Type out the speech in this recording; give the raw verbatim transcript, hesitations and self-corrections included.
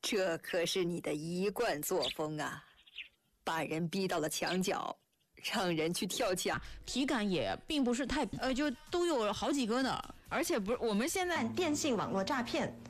这可是你的一贯作风啊！把人逼到了墙角，让人去跳墙， 体感也并不是太呃，就都有好几个呢。而且不是我们现在电信网络诈骗，